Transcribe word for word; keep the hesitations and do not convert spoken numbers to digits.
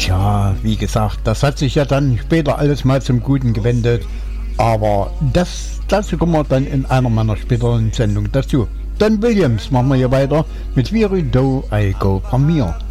Tja, wie gesagt, das hat sich ja dann später alles mal zum Guten gewendet. Aber das, dazu kommen wir dann in einer meiner späteren Sendungen dazu. Don Williams machen wir hier weiter mit Where Do I Go From Here.